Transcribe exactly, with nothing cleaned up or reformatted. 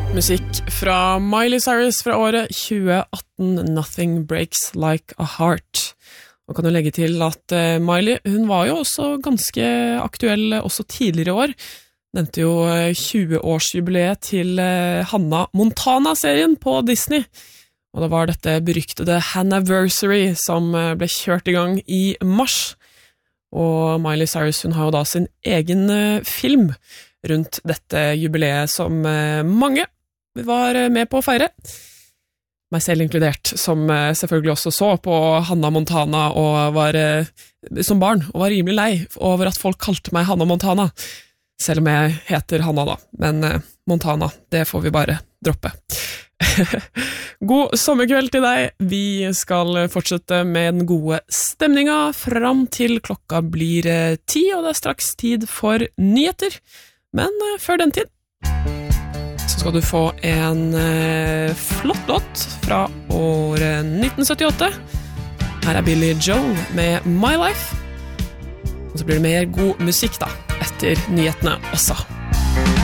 Musikk fra Miley Cyrus fra året tjue atten, Nothing Breaks Like a Heart. Og kan du legge til at uh, Miley, hun var jo også ganske aktuell også tidligere i år. Nevnte jo uh, tjue-årsjubileet til uh, Hannah Montana-serien på Disney. Og det var dette beryktede Hanniversary som uh, ble kjørt i gang i mars. Og Miley Cyrus, hun har jo da sin egen uh, film rundt dette jubileet som uh, mange var med på å feire. Meg selv inkludert, som selvfølgelig også så på Hannah Montana og var som barn, og var rimelig lei over at folk kalte meg Hannah Montana, selv om jeg heter Hannah da, men Montana, det får vi bare droppe. God sommerkveld til deg. Vi skal fortsette med den gode stemninga fram til klokka blir ti, og det er straks tid for nyheter. Men før den tid så skal du få en eh, flott låt fra året nitten syttiåtte. Her er Billy Joel med My Life. Og så blir det mer god musikk da, etter nyhetene også.